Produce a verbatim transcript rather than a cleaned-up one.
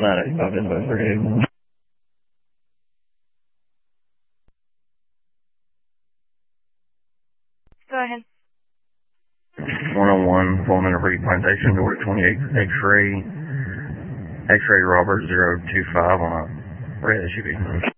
not a fucking buzzer, dude. Go ahead. one oh one, Fulton Reed Plantation, door twenty-eight, X-ray, X-ray Robert zero two five on a red S U V.